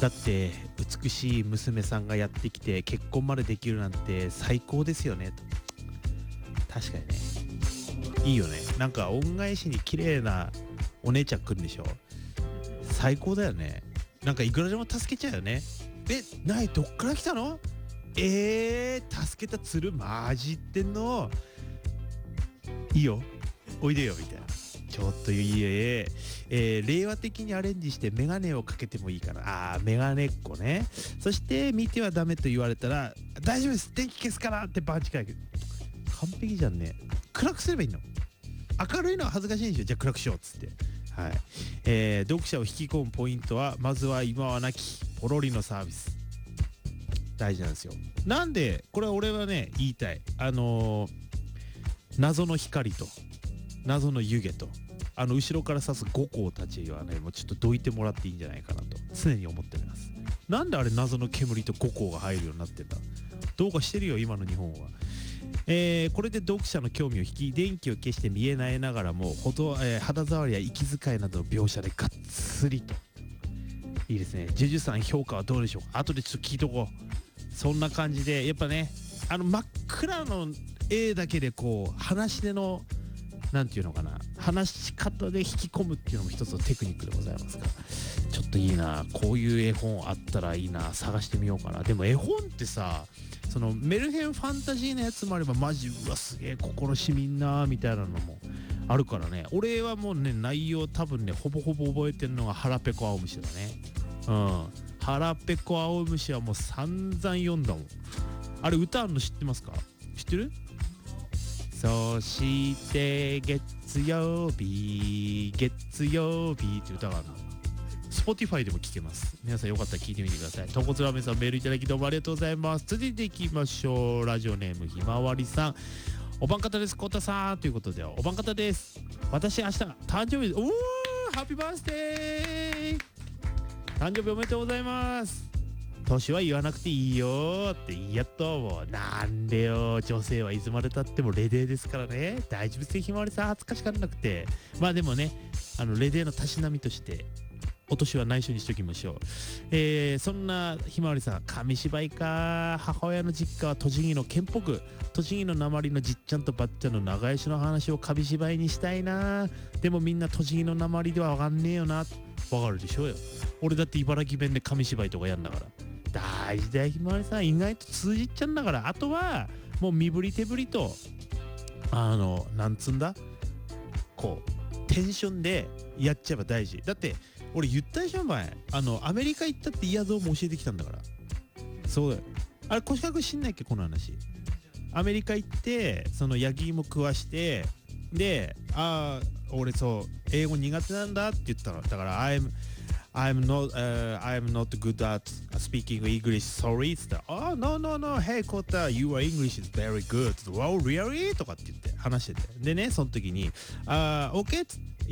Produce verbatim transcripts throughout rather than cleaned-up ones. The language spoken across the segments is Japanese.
だって美しい娘さんがやってきて結婚までできるなんて最高ですよねと。確かにね、いいよね。なんか恩返しに綺麗なお姉ちゃん来るんでしょ。最高だよね。なんかいくらでも助けちゃうよね。え、なにどっから来たの？えー、助けた鶴マジってんの？いいよおいでよみたいな。ちょっといいえ、えー、令和的にアレンジしてメガネをかけてもいいかな。あーメガネっ子ね。そして見てはダメと言われたら大丈夫です電気消すからってバンチかいけど、完璧じゃんね。暗くすればいいの。明るいのは恥ずかしいんでしょ。じゃあ暗くしようっつって。はい、えー、読者を引き込むポイントはまずは今はなきポロリのサービス、大事なんですよ。なんでこれは俺はね言いたい。あのー、謎の光と謎の湯気とあの後ろから指す五光たちはねもうちょっとどいてもらっていいんじゃないかなと常に思っております。なんであれ謎の煙と五光が入るようになってんだ。どうかしてるよ今の日本は。えー、これで読者の興味を引き電気を消して見えないながらもほど、えー、肌触りや息遣いなどの描写でがっつりといいですね。ジュジュさん評価はどうでしょうか。後でちょっと聞いとこう。そんな感じでやっぱねあの真っ暗の絵だけでこう話し手のなんていうのかな話し方で引き込むっていうのも一つのテクニックでございますからちょっといいな。こういう絵本あったらいいな。探してみようかな。でも絵本ってさそのメルヘンファンタジーのやつもあればマジうわすげえ心しみんなみたいなのもあるからね。俺はもうね内容多分ねほぼほぼ覚えてるのが腹ペコ青虫だね。うん腹ペコ青虫はもう散々読んだもん。あれ歌あるの知ってますか？知ってる？そして月曜日月曜日って歌があるの。Spotify でも聴けます。皆さんよかったら聴いてみてください。とんこつラーメンさんメールいただきどうもありがとうございます。続いていきましょう。ラジオネームひまわりさん、おばん方です。こうたさんということでおばん方です。私明日誕生日です。おーハッピーバースデー。誕生日おめでとうございます。年は言わなくていいよってやっともうなんでよ。女性はいつまでたってもレデーですからね。大丈夫ですよひまわりさん恥ずかしがらなくて。まあでもねあのレデーのたしなみとしてお年は内緒にしときましょう。えー、そんなひまわりさん紙芝居か。母親の実家は栃木の県北区。栃木の鉛のじっちゃんとばっちゃんの長屋の話を紙芝居にしたいな。でもみんな栃木の鉛ではわかんねえよな。わかるでしょうよ。俺だって茨城弁で紙芝居とかやんだから大事だよひまわりさん。意外と通じっちゃうんだから。あとはもう身振り手振りとあのなんつんだこうテンションでやっちゃえば大事だって。俺言ったでしょ前あのアメリカ行ったってイヤゾーも教えてきたんだから。そうだよ。あれ腰掛知んないっけこの話。アメリカ行ってその焼き芋食わしてでああ俺そう英語苦手なんだって言ったの。だから I'm I'm not、uh, I'm not good at speaking English sorry って言ったら Oh no no no hey コタ your English is very good wow really とかって言って話しててでねその時に、uh, OK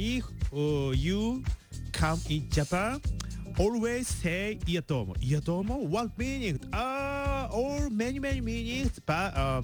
if、uh, you come in Japan always say いやどうもいやどうも what meaning ah or many many meanings but、uh,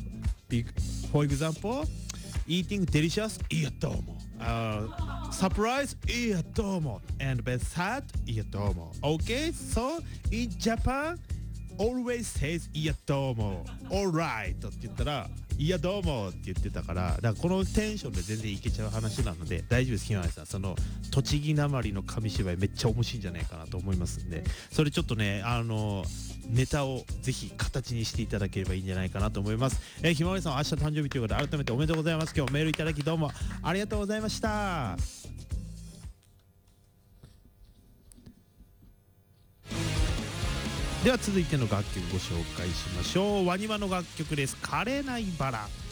for example eating delicious いやどうも、uh, surprise いやどうも and best sad いやどうも OK so in Japan always says いやどうも alright って言ったらいやどうもって言ってたからだからこのテンションで全然いけちゃう話なので大丈夫です。ひまわりさんその栃木なまりの紙芝居めっちゃ面白いんじゃないかなと思いますんでそれちょっとねあのネタをぜひ形にしていただければいいんじゃないかなと思います。えー、ひまわりさん明日誕生日ということで改めておめでとうございます。今日メールいただきどうもありがとうございました。では続いての楽曲ご紹介しましょう。ワニマの楽曲です。枯れないバラ。